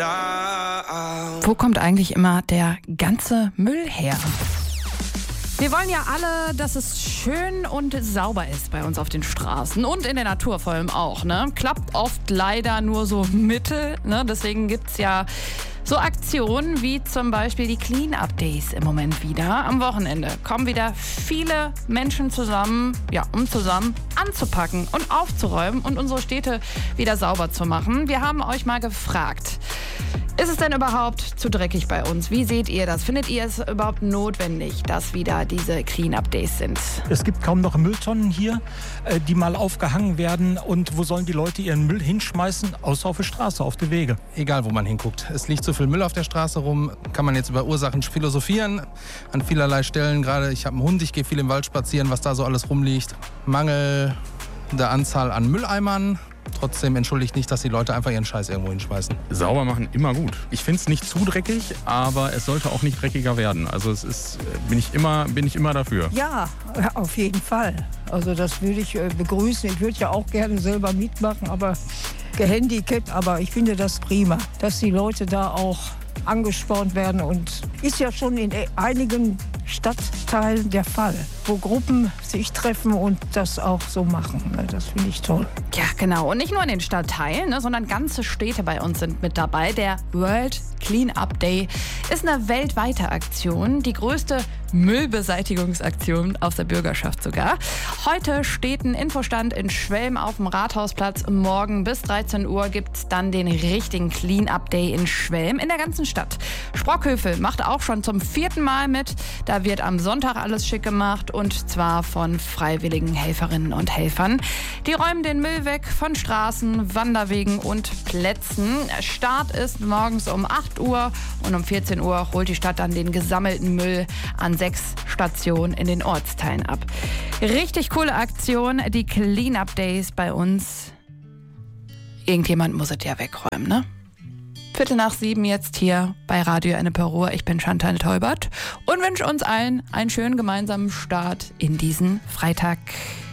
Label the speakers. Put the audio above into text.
Speaker 1: Wo kommt eigentlich immer der ganze Müll her? Wir wollen ja alle, dass es schön und sauber ist bei uns auf den Straßen und in der Natur vor allem auch. Ne? Klappt oft leider nur so mittel. Ne? Deswegen gibt's ja so Aktionen wie zum Beispiel die Clean-Up Days im Moment wieder. Am Wochenende kommen wieder viele Menschen zusammen, um zusammen anzupacken und aufzuräumen und unsere Städte wieder sauber zu machen. Wir haben euch mal gefragt, ist es denn überhaupt zu dreckig bei uns? Wie seht ihr das? Findet ihr es überhaupt notwendig, dass wieder diese Clean-Up Days sind?
Speaker 2: Es gibt kaum noch Mülltonnen hier, die mal aufgehangen werden. Und wo sollen die Leute ihren Müll hinschmeißen? Außer auf die Straße, auf die Wege.
Speaker 3: Egal, wo man hinguckt. Es liegt zu viel Müll auf der Straße rum. Kann man jetzt über Ursachen philosophieren. An vielerlei Stellen. Gerade ich habe einen Hund, ich gehe viel im Wald spazieren, was da so alles rumliegt. Mangel der Anzahl an Mülleimern. Trotzdem entschuldigt nicht, dass die Leute einfach ihren Scheiß irgendwo hinschmeißen.
Speaker 4: Sauber machen immer gut. Ich finde es nicht zu dreckig, aber es sollte auch nicht dreckiger werden. Also bin ich immer dafür.
Speaker 5: Ja, auf jeden Fall. Also das würde ich begrüßen. Ich würde ja auch gerne selber mitmachen, aber gehandicapt. Aber ich finde das prima, dass die Leute da auch angespornt werden. Und ist ja schon in einigen Stadtteilen der Fall, wo Gruppen sich treffen und das auch so machen. Das finde ich toll.
Speaker 1: Ja, genau. Und nicht nur in den Stadtteilen, sondern ganze Städte bei uns sind mit dabei. Der World Clean-Up Day ist eine weltweite Aktion, die größte Müllbeseitigungsaktion aus der Bürgerschaft sogar. Heute steht ein Infostand in Schwelm auf dem Rathausplatz. Morgen bis 13 Uhr gibt es dann den richtigen Clean-Up Day in Schwelm in der ganzen Stadt. Sprockhövel macht auch schon zum 4. Mal mit. Da wird am Sonntag alles schick gemacht und zwar von freiwilligen Helferinnen und Helfern. Die räumen den Müll weg von Straßen, Wanderwegen und Plätzen. Start ist morgens um 8 Uhr und um 14 Uhr holt die Stadt dann den gesammelten Müll an 6 Stationen in den Ortsteilen ab. Richtig coole Aktion, die Clean-Up Days bei uns. Irgendjemand muss es ja wegräumen, ne? 7:15 jetzt hier bei Radio Ennepe Ruhr. Ich bin Chantal Teubert und wünsche uns allen einen schönen gemeinsamen Start in diesen Freitag.